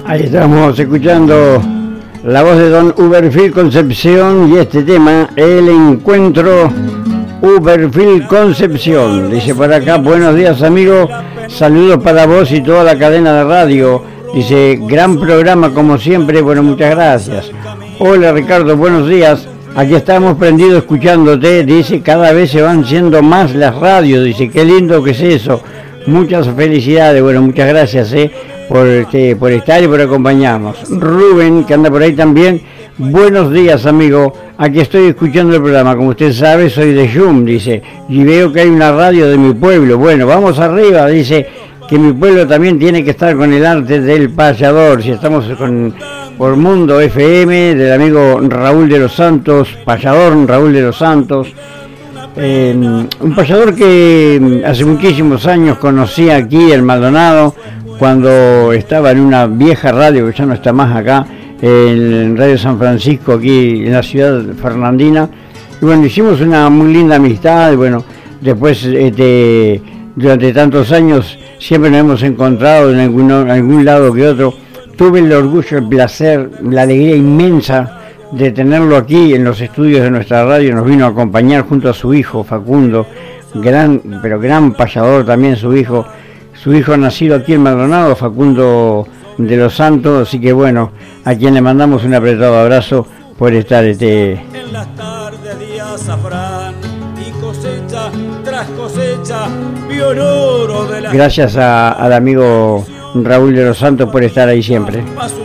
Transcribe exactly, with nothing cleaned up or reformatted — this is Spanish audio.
Ahí estamos escuchando la voz de don Uberfil Concepción y este tema, el encuentro Uberfil Concepción. Dice por acá, buenos días amigo, saludos para vos y toda la cadena de radio. Dice, gran programa como siempre, bueno, muchas gracias. Hola Ricardo, buenos días, aquí estamos prendidos escuchándote. Dice, cada vez se van siendo más las radios, dice, qué lindo que es eso. Muchas felicidades, bueno, muchas gracias eh, por, este, por estar y por acompañarnos. Rubén, que anda por ahí también, buenos días amigo, aquí estoy escuchando el programa, como usted sabe soy de Yum, dice, y veo que hay una radio de mi pueblo. Bueno, vamos arriba, dice, que mi pueblo también tiene que estar con el arte del payador. Si estamos con por Mundo F M, del amigo Raúl de los Santos, payador Raúl de los Santos. Eh, un payador que hace muchísimos años conocí aquí en Maldonado, cuando estaba en una vieja radio que ya no está más acá, en Radio San Francisco, aquí en la ciudad fernandina. Y bueno, hicimos una muy linda amistad. Y bueno, después este, durante tantos años siempre nos hemos encontrado en algún, en algún lado que otro. Tuve el orgullo, el placer, la alegría inmensa de tenerlo aquí en los estudios de nuestra radio. Nos vino a acompañar junto a su hijo Facundo, gran, pero gran payador también su hijo, su hijo nacido aquí en Maldonado, Facundo de los Santos. Así que bueno, a quien le mandamos un apretado abrazo por estar este. En las tardes de azafrán y cosecha tras cosecha, vio el oro de la... Gracias a, al amigo Raúl de los Santos por estar ahí siempre.